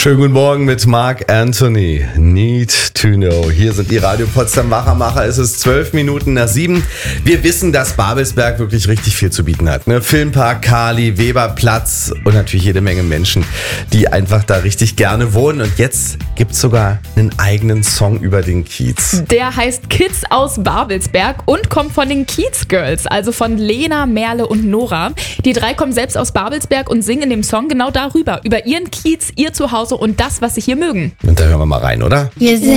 Schönen guten Morgen mit Mark Anthony. Need to know. Hier sind die Radio Potsdam Wachermacher. Es ist 7:12. Wir wissen, dass Babelsberg wirklich richtig viel zu bieten hat. Ne? Filmpark, Kali, Weberplatz und natürlich jede Menge Menschen, die einfach da richtig gerne wohnen. Und jetzt gibt's sogar einen eigenen Song über den Kiez. Der heißt Kids aus Babelsberg und kommt von den Kiez Girls, also von Lena, Merle und Nora. Die drei kommen selbst aus Babelsberg und singen in dem Song genau darüber, über ihren Kiez, ihr Zuhause und das, was sie hier mögen. Und da hören wir mal rein, oder? Wir sind